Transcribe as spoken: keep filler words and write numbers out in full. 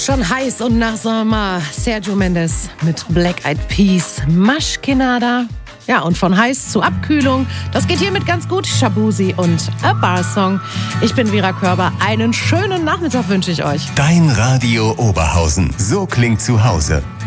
Schon heiß und nach Sommer. Sergio Mendes mit Black Eyed Peas, Maschkenada. Ja, und von heiß zu Abkühlung, das geht hiermit ganz gut. Shabuzi und A Bar Song. Ich bin Vera Körber. Einen schönen Nachmittag wünsche ich euch. Dein Radio Oberhausen. So klingt zu Hause.